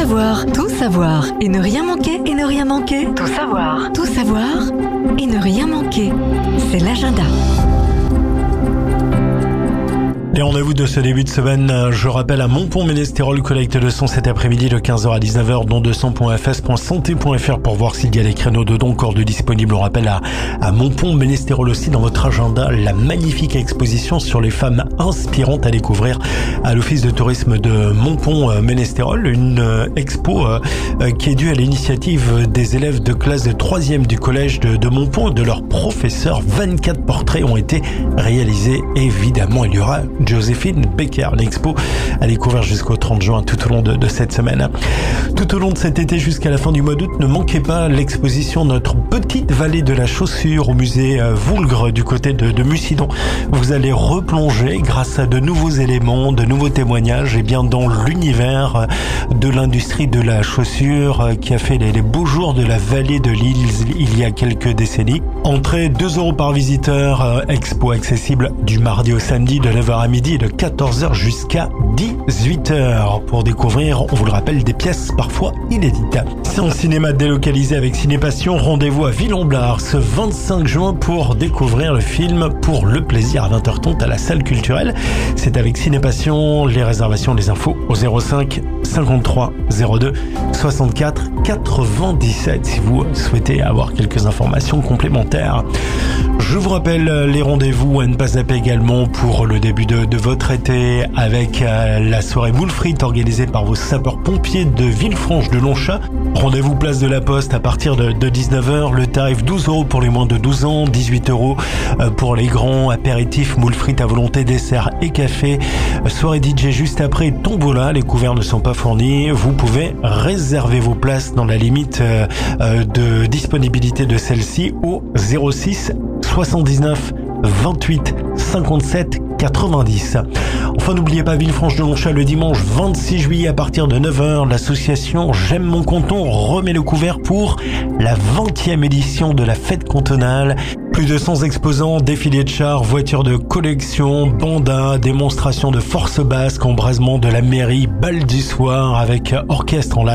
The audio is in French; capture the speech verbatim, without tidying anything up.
savoir, tout savoir et ne rien manquer, et ne rien manquer. Tout savoir, tout savoir et ne rien manquer. C'est l'agenda. Les rendez-vous de ce début de semaine, je rappelle à Montpont-Ménestérol, collecte de son cet après-midi de quinze heures à dix-neuf heures, don deux cents point f s point santé point f r pour voir s'il y a des créneaux de dons encore de disponibles. On rappelle à, à Montpont-Ménestérol aussi dans votre agenda la magnifique exposition sur les femmes inspirantes à découvrir à l'Office de tourisme de Montpont-Ménestérol. Une expo euh, qui est due à l'initiative des élèves de classe de troisième du collège de, de Montpont et de leurs professeurs. vingt-quatre portraits ont été réalisés. Évidemment, il y aura Joséphine Baker. L'expo à découvrir jusqu'au trente juin tout au long de, de cette semaine. Tout au long de cet été jusqu'à la fin du mois d'août, ne manquez pas l'exposition Notre petite vallée de la chaussure au musée Voulgre du côté de, de Mucidon. Vous allez replonger grâce à de nouveaux éléments, de nouveaux témoignages et bien dans l'univers de l'industrie de la chaussure qui a fait les, les beaux jours de la vallée de l'île il y a quelques décennies. Entrée deux euros par visiteur, expo accessible du mardi au samedi de neuf heures à midi et de quatorze heures jusqu'à dix-huit heures pour découvrir, on vous le rappelle, des pièces parfois inédites. C'est en cinéma délocalisé avec Cinépassion. Rendez-vous à Villon-Blard ce vingt-cinq juin pour découvrir le film Pour le plaisir à vingt heures trente à la salle culturelle. C'est avec Cinépassion. Les réservations, les infos au zéro cinq cinquante-trois zéro deux soixante-quatre quatre-vingt-dix-sept si vous souhaitez avoir quelques informations complémentaires. Je vous rappelle les rendez-vous à ne pas zapper également pour le début de, de votre été avec euh, la soirée moule frite organisée par vos sapeurs-pompiers de Villefranche de Lonchat. Rendez-vous place de la Poste à partir de, de dix-neuf heures. Le tarif douze euros pour les moins de douze ans, dix-huit euros pour les grands. Apéritifs, moule frite à volonté, dessert et café. Soirée D J juste après, tombola. Les couverts ne sont pas fournis. Vous pouvez réserver vos places dans la limite euh, de disponibilité de celle-ci au zéro six soixante-dix-neuf vingt-huit cinquante-sept quatre-vingt-dix. Enfin, n'oubliez pas Villefranche de Lonchat le dimanche vingt-six juillet à partir de neuf heures. L'association J'aime mon canton remet le couvert pour la vingtième édition de la fête cantonale. Plus de cent exposants, défilés de chars, voitures de collection, bandas, démonstrations de force basque, embrasement de la mairie, bal du soir avec orchestre en live.